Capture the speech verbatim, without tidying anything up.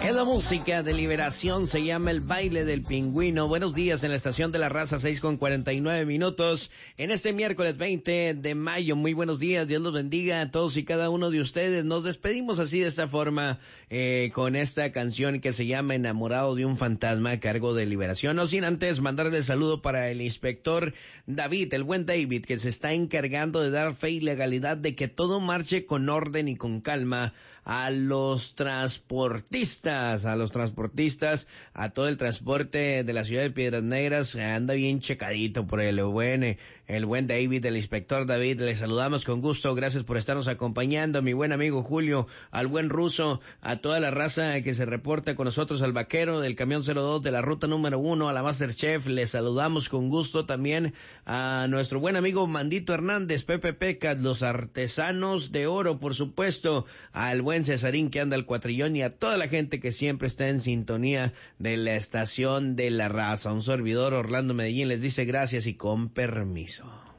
Es la música de liberación, se llama El Baile del Pingüino. Buenos días en la estación de la raza, seis con cuarenta y nueve minutos. En este miércoles veinte de mayo, muy buenos días, Dios los bendiga a todos y cada uno de ustedes. Nos despedimos así de esta forma, eh, con esta canción que se llama Enamorado de un Fantasma a cargo de Liberación. No sin antes mandarle saludo para el inspector David, el buen David, que se está encargando de dar fe y legalidad de que todo marche con orden y con calma a los transportistas. A los transportistas, a todo el transporte de la ciudad de Piedras Negras, anda bien checadito por el buen, el buen David, el inspector David. Le saludamos con gusto, gracias por estarnos acompañando, mi buen amigo Julio, al buen Ruso, a toda la raza que se reporta con nosotros, al vaquero del camión cero dos de la ruta número uno, a la Masterchef. Le saludamos con gusto también a nuestro buen amigo Mandito Hernández, Pepe Pecas, los artesanos de oro, por supuesto, al buen Cesarín que anda al cuatrillón y a toda la gente que siempre está en sintonía de la estación de la raza. Un servidor, Orlando Medellín, les dice gracias y con permiso.